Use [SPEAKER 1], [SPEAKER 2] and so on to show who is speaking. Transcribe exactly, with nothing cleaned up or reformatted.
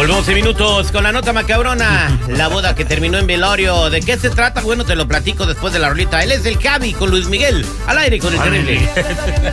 [SPEAKER 1] Volvemos en minutos con la nota macabrona. La boda que terminó en velorio. ¿De qué se trata? Bueno, te lo platico después de la rolita. Él es el Cavi con Luis Miguel. Al aire con el terrible.